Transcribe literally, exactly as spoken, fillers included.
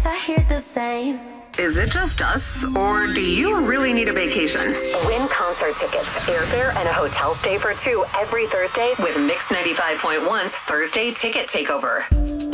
I hear the same. Is it just us, or do you really need a vacation? Win concert tickets, airfare, and a hotel stay for two every Thursday with Mix ninety-five point one's Thursday Ticket Takeover.